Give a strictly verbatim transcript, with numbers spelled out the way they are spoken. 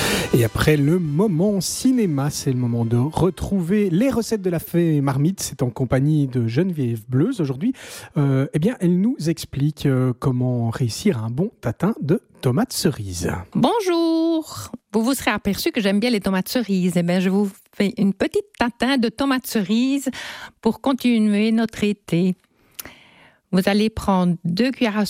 Et après le moment cinéma, c'est le moment de retrouver les recettes de la fée Marmite. C'est en compagnie de Geneviève Bleuze aujourd'hui. Euh, eh bien, elle nous explique euh, comment réussir un bon tatin de tomates cerises. Bonjour! Vous vous serez aperçu que j'aime bien les tomates cerises. Eh bien, je vous fais une petite tatin de tomates cerises pour continuer notre été. Vous allez prendre deux cuillères à